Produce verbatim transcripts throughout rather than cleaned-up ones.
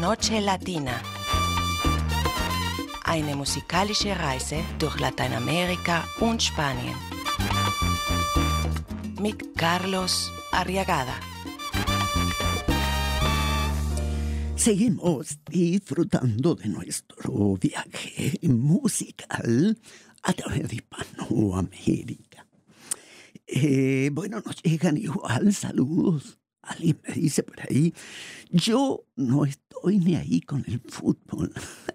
Noche Latina. Eine musikalische Reise durch Lateinamerika und Spanien. Mit Carlos Arriagada. Seguimos disfrutando de nuestro viaje musical a través de Hispanoamérica. Eh, bueno, nos llegan igual saludos. Alguien me dice por ahí, yo no estoy ni ahí con el fútbol.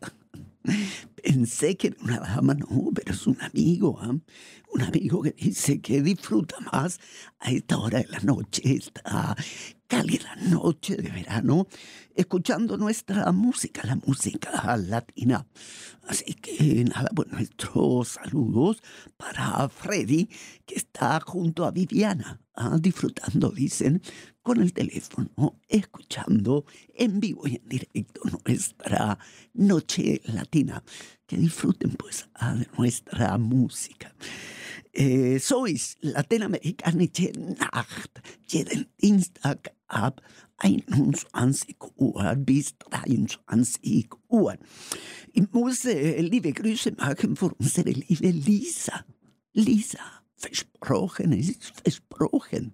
Pensé que era una dama, no, pero es un amigo, ¿eh? Un amigo que dice que disfruta más a esta hora de la noche, esta cálida noche de verano, escuchando nuestra música, la música latina. Así que nada, pues nuestros saludos para Freddy, que está junto a Viviana, ¿eh? Disfrutando, dicen, con el teléfono, escuchando en vivo y en directo nuestra noche latina. Que disfruten pues de nuestra música. Eh, sois Lateinamerikanische Nacht, jeden Dienstag ab einundzwanzig Uhr bis dreiundzwanzig Uhr. Ich muss äh, liebe Grüße machen für unsere liebe Lisa. Lisa, versprochen, es ist versprochen.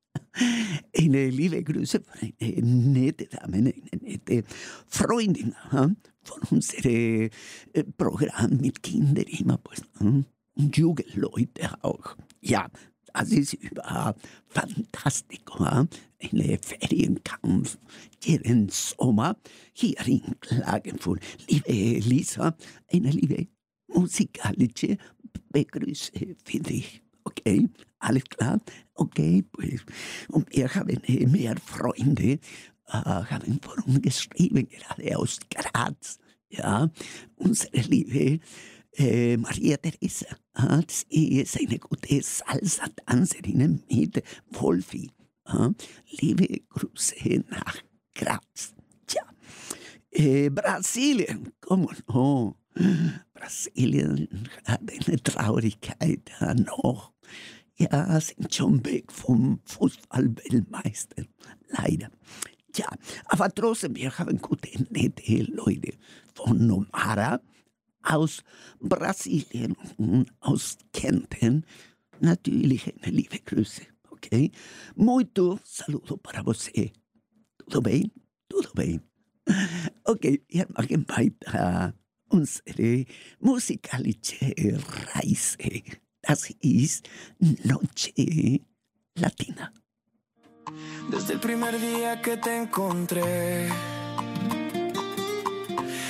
Eine liebe Grüße von einer nette Dame, eine nette Freundin von unserem äh, Programm mit Kindern immer pues, und Jugendleute auch. Ja, das ist überhaupt fantastisch. Ein Ferienkampf jeden Sommer hier in Klagenfurt. Liebe Lisa, eine liebe musikalische Begrüße für dich. Okay, alles klar? Okay, pues. Und wir haben mehr Freunde, äh, haben vor uns geschrieben, gerade aus Graz. Ja, unsere liebe äh, Maria Teresa. Äh, sie ist eine gute Salsa-Tänzerin mit Wolfi. Äh, liebe Grüße nach Graz. Tja, äh, Brasilien, komm no. Brasilien hat eine Traurigkeit noch. Ja, sind schon weg vom Fußball-Weltmeister. Leider. Ja, aber trotzdem, wir haben gute, nette Leute von Nomara aus Brasilien und aus Kenten. Natürlich eine liebe Grüße, ok? Muito saludo para você. Tudo bem? Tudo bem. Okay, wir machen weiter unsere musikalische Reise. Das ist Noche Latina. Desde el primer día que te encontré,